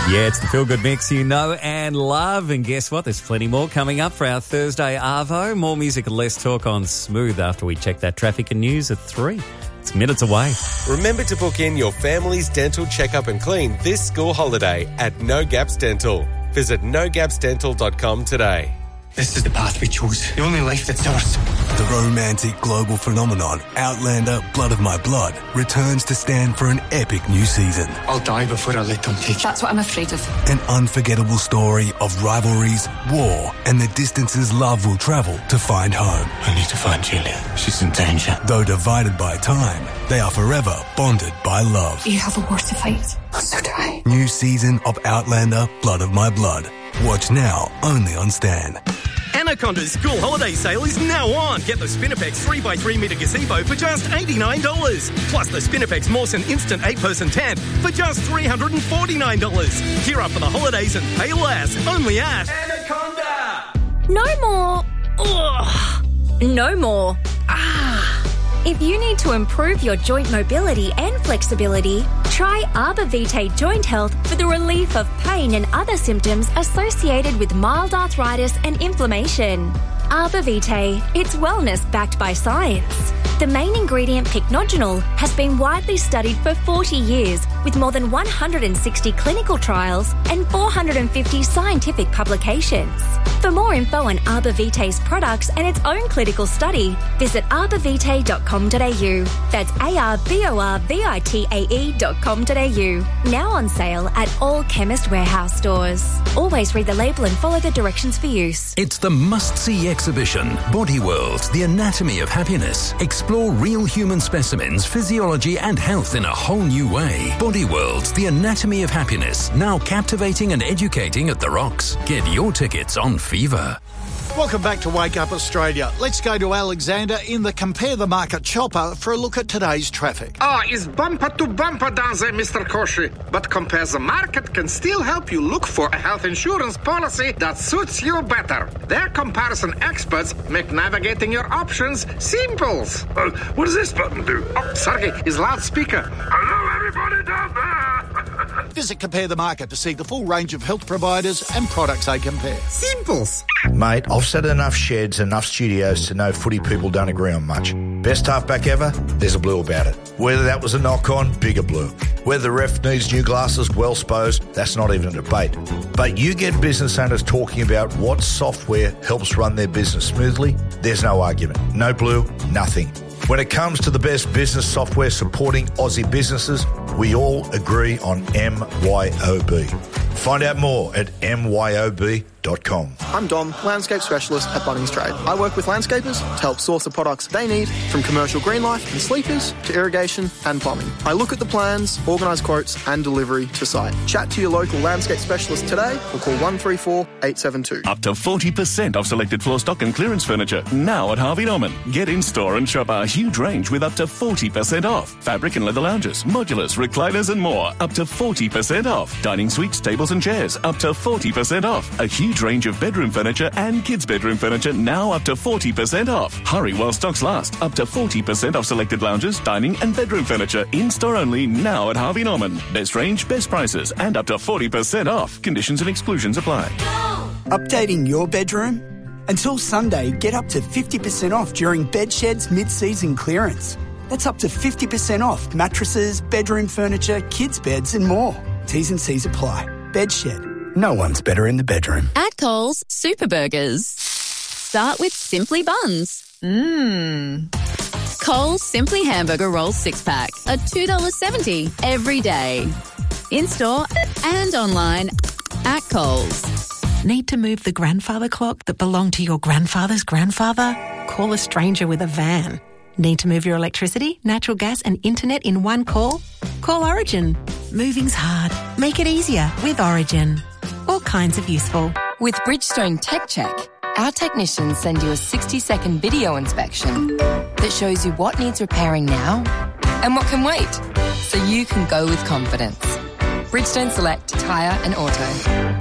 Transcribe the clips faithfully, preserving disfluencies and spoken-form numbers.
Yeah, it's the Feel Good Mix you know and love. And guess what? There's plenty more coming up for our Thursday Arvo. More music and less talk on Smooth after we check that traffic and news at three. It's minutes away. Remember to book in your family's dental checkup and clean this school holiday at No Gaps Dental. Visit no gaps dental dot com today. This is the path we chose, the only life that's ours. The romantic global phenomenon, Outlander Blood of My Blood, returns to stand for an epic new season. I'll die before I let them take you. That's what I'm afraid of. An unforgettable story of rivalries, war, and the distances love will travel to find home. I need to find Julia. She's in danger. Though divided by time, they are forever bonded by love. You have a war to fight. So do I. New season of Outlander Blood of My Blood. Watch now, only on Stan. Anaconda's school holiday sale is now on. Get the Spinifex three by three metre gazebo for just eighty-nine dollars. Plus the Spinifex Mawson Instant eight person tent for just three hundred forty-nine dollars. Gear up for the holidays and pay less. Only at Anaconda. No more. Ugh. No more. Ah. If you need to improve your joint mobility and flexibility, try Arbor Vitae Joint Health for the relief of pain and other symptoms associated with mild arthritis and inflammation. Arbor Vitae, it's wellness backed by science. The main ingredient, pycnogenol, has been widely studied for forty years with more than one hundred sixty clinical trials and four hundred fifty scientific publications. For more info on Arbor Vitae's products and its own clinical study, visit arbor vitae dot com dot a u. That's A R B O R V I T A E dot com dot a u. Now on sale at all Chemist Warehouse stores. Always read the label and follow the directions for use. It's the must-see exhibition, Body World, The Anatomy of Happiness. Explore real human specimens, physiology and health in a whole new way. Body World, The Anatomy of Happiness. Now captivating and educating at the Rocks. Get your tickets on Fever. Welcome back to Wake Up Australia. Let's go to Alexander in the Compare the Market chopper for a look at today's traffic. Ah, it's bumper to bumper down there, Mister Koshi. But Compare the Market can still help you look for a health insurance policy that suits you better. Their comparison experts make navigating your options simple. Uh, what does this button do? Oh, sorry, it's loudspeaker. Hello, everybody down there. Visit Compare the Market to see the full range of health providers and products they compare. Simples. Mate, I've set enough sheds, enough studios to know footy people don't agree on much. Best halfback ever? There's a blue about it. Whether that was a knock-on, bigger blue. Whether the ref needs new glasses, well sposed, that's not even a debate. But you get business owners talking about what software helps run their business smoothly, there's no argument. No blue, nothing. When it comes to the best business software supporting Aussie businesses, we all agree on M Y O B. Find out more at M Y O B dot com. I'm Dom, landscape specialist at Bunnings Trade. I work with landscapers to help source the products they need, from commercial green life and sleepers to irrigation and plumbing. I look at the plans, organise quotes and delivery to site. Chat to your local landscape specialist today or call one three four, eight seven two. Up to forty percent off selected floor stock and clearance furniture now at Harvey Norman. Get in store and shop our huge range with up to forty percent off. Fabric and leather lounges, modulars, recliners and more up to forty percent off. Dining suites, tables and chairs up to forty percent off. A huge range of bedroom furniture and kids' bedroom furniture now up to forty percent off. Hurry while stocks last. Up to forty percent off selected lounges, dining and bedroom furniture in store only now at Harvey Norman. Best range, best prices and up to forty percent off. Conditions and exclusions apply. Updating your bedroom? Until Sunday, get up to fifty percent off during Bedshed's mid-season clearance. That's up to fifty percent off mattresses, bedroom furniture, kids' beds and more. T's and C's apply. Bedshed. No one's better in the bedroom. At Coles, Super Burgers. Start with Simply Buns. Mmm. Coles Simply Hamburger Rolls six-pack are two dollars seventy every day. In-store and online at Coles. Need to move the grandfather clock that belonged to your grandfather's grandfather? Call a stranger with a van. Need to move your electricity, natural gas and internet in one call? Call Origin. Moving's hard. Make it easier with Origin. All kinds of useful. With Bridgestone Tech Check, our technicians send you a sixty-second video inspection that shows you what needs repairing now and what can wait, so you can go with confidence. Bridgestone Select Tyre and Auto.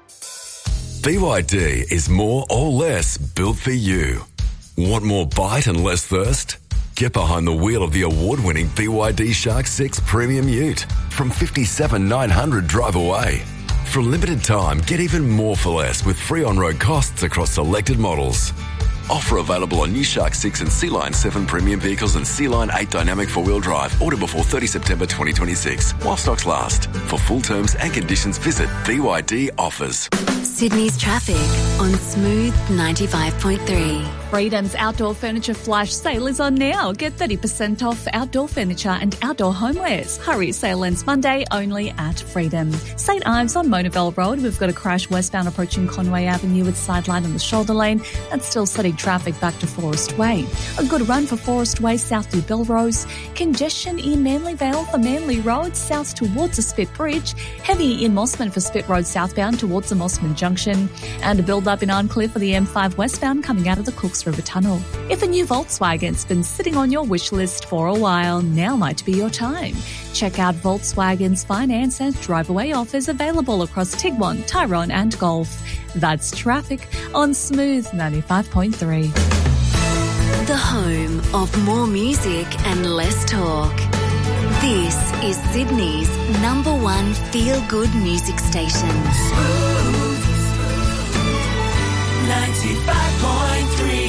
B Y D is more or less built for you. Want more bite and less thirst? Get behind the wheel of the award-winning B Y D Shark six Premium Ute from fifty-seven thousand nine hundred drive away. For a limited time, get even more for less with free on-road costs across selected models. Offer available on new Shark six and Sea Line seven premium vehicles and Sea Line eight dynamic four-wheel drive. Order before thirtieth September twenty twenty-six. While stocks last. For full terms and conditions, visit B Y D Offers. Sydney's traffic on Smooth ninety-five point three. Freedom's outdoor furniture flash sale is on now. Get thirty percent off outdoor furniture and outdoor homewares. Hurry, sale ends Monday only at Freedom. Saint Ives on Monavale Road. We've got a crash westbound approaching Conway Avenue with sideline on the shoulder lane and still setting traffic back to Forest Way. A good run for Forest Way south to Belrose. Congestion in Manly Vale for Manly Road south towards the Spit Bridge. Heavy in Mossman for Spit Road southbound towards the Mossman Junction. And a build up in Arncliffe for the M five westbound coming out of the Cooks River Tunnel. If a new Volkswagen's been sitting on your wish list for a while, now might be your time. Check out Volkswagen's finance and drive-away offers available across Tiguan, Tyrone and Golf. That's traffic on Smooth ninety-five point three. The home of more music and less talk. This is Sydney's number one feel-good music station. Smooth ninety-five point three.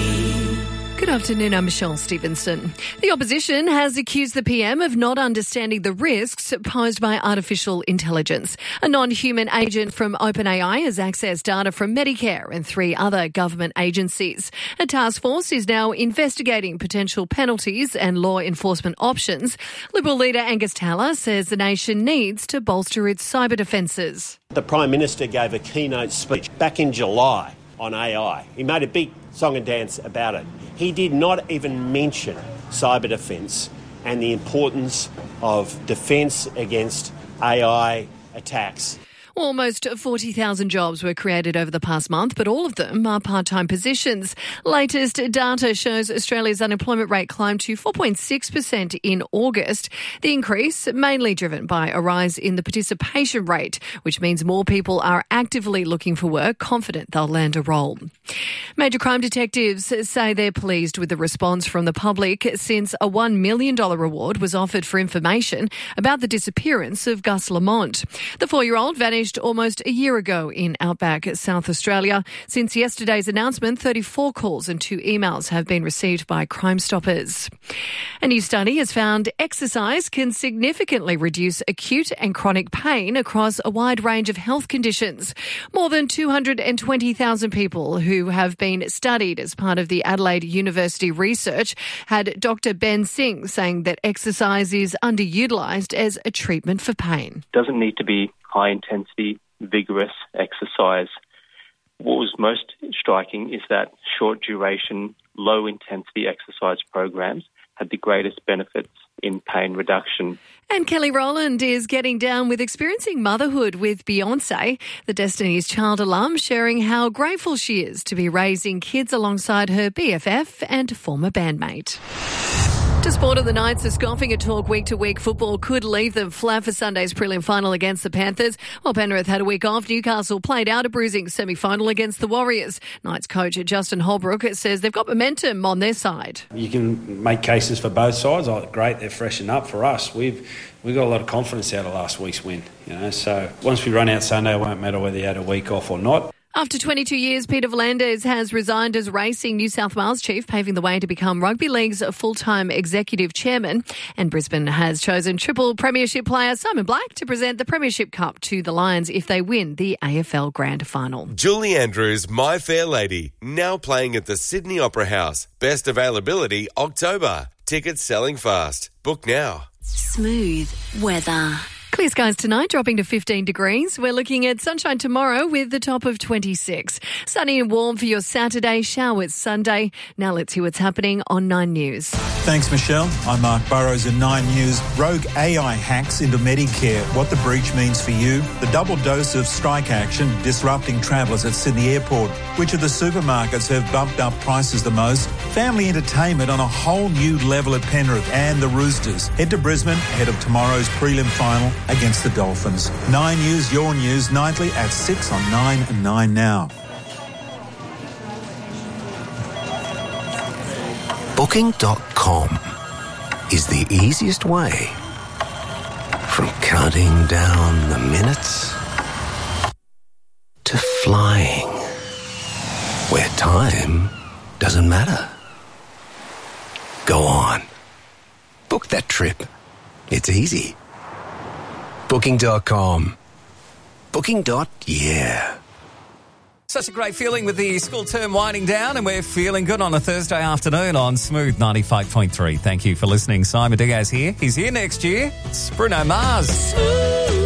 Good afternoon, I'm Michelle Stevenson. The opposition has accused the P M of not understanding the risks posed by artificial intelligence. A non-human agent from OpenAI has accessed data from Medicare and three other government agencies. A task force is now investigating potential penalties and law enforcement options. Liberal leader Angus Taylor says the nation needs to bolster its cyber defences. The Prime Minister gave a keynote speech back in July on A I. He made a big song and dance about it. He did not even mention cyber defence and the importance of defence against A I attacks. Almost forty thousand jobs were created over the past month, but all of them are part-time positions. Latest data shows Australia's unemployment rate climbed to four point six percent in August. The increase mainly driven by a rise in the participation rate, which means more people are actively looking for work, confident they'll land a role. Major crime detectives say they're pleased with the response from the public since a one million dollars reward was offered for information about the disappearance of Gus Lamont. The four-year-old vanished almost a year ago in outback South Australia. Since yesterday's announcement, thirty-four calls and two emails have been received by Crime Stoppers. A new study has found exercise can significantly reduce acute and chronic pain across a wide range of health conditions. More than two hundred twenty thousand people who have been studied as part of the Adelaide University research had Doctor Ben Singh saying that exercise is underutilised as a treatment for pain. Doesn't need to be high-intensity, vigorous exercise. What was most striking is that short-duration, low-intensity exercise programs had the greatest benefits in pain reduction. And Kelly Rowland is getting down with experiencing motherhood with Beyonce, the Destiny's Child alum, sharing how grateful she is to be raising kids alongside her B F F and former bandmate. To sport of the Knights, the scoffing at talk week-to-week football could leave them flat for Sunday's prelim final against the Panthers. While Penrith had a week off, Newcastle played out a bruising semi-final against the Warriors. Knights coach Justin Holbrook says they've got momentum on their side. You can make cases for both sides. Oh, great, they're freshened up. For us, we've we got a lot of confidence out of last week's win. You know, so once we run out Sunday, it won't matter whether you had a week off or not. After twenty-two years, Peter V'landys has resigned as Racing New South Wales chief, paving the way to become Rugby League's full-time executive chairman. And Brisbane has chosen triple premiership player Simon Black to present the Premiership Cup to the Lions if they win the A F L Grand Final. Julie Andrews, My Fair Lady, now playing at the Sydney Opera House. Best availability October. Tickets selling fast. Book now. Smooth weather. Clear skies tonight, dropping to fifteen degrees. We're looking at sunshine tomorrow with the top of twenty-six. Sunny and warm for your Saturday, showers Sunday. Now let's hear what's happening on Nine News. Thanks, Michelle. I'm Mark Burrows in Nine News. Rogue A I hacks into Medicare. What the breach means for you. The double dose of strike action disrupting travellers at Sydney Airport. Which of the supermarkets have bumped up prices the most? Family entertainment on a whole new level at Penrith and the Roosters. Head to Brisbane ahead of tomorrow's prelim final against the Dolphins. Nine News, your news, nightly at six on Nine and Nine Now. Booking dot com is the easiest way from counting down the minutes flying. Where time doesn't matter. Go on. Book that trip. It's easy. Booking dot com. Booking. Yeah. Such a great feeling with the school term winding down, and we're feeling good on a Thursday afternoon on Smooth ninety-five point three. Thank you for listening. Simon Diaz here. He's here next year. It's Bruno Mars. Smooth.